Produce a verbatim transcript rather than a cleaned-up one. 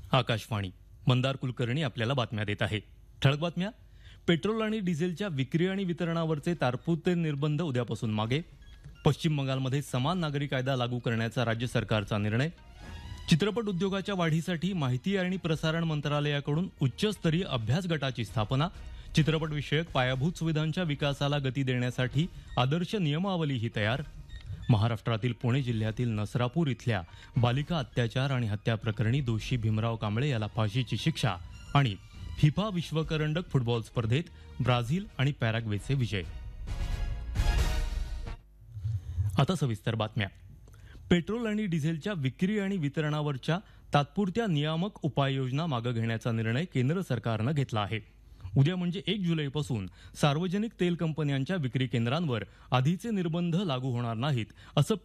आकाशवाणी. मंदार कुलकर्णी आपल्याला बातम्या देत आहे. ठळक बातम्या. पेट्रोल आणि डिझेलच्या विक्री आणि वितरणावरचे तात्पुरते निर्बंध उद्यापासून मागे. पश्चिम बंगालमध्ये समान नागरी कायदा लागू करण्याचा राज्य सरकारचा निर्णय. चित्रपट उद्योगाच्या वाढीसाठी माहिती आणि प्रसारण मंत्रालयाकडून उच्चस्तरीय अभ्यास गटाची स्थापना. चित्रपटविषयक पायाभूत सुविधांच्या विकासाला गती देण्यासाठी आदर्श नियमावलीही तयार. महाराष्ट्रातील पुणे जिल्ह्यातील नसरापूर इथल्या बालिका अत्याचार आणि हत्या प्रकरणी दोषी भीमराव कांबळे याला फाशीची शिक्षा. आणि फिफा विश्वकरंडक फुटबॉल स्पर्धेत ब्राझील आणि पॅराग्वेचे विजय. आता सविस्तर बातम्या. पेट्रोल आणि डिझेलच्या विक्री आणि वितरणावरच्या तात्पुरत्या नियामक उपाययोजना मागे घेण्याचा निर्णय केंद्र सरकारनं घेतला आहे. उद्या म्हणजे एक जुलैपासून सार्वजनिक तेल कंपन्यांच्या विक्री केंद्रांवर आधीचे निर्बंध लागू होणार नाहीत, असं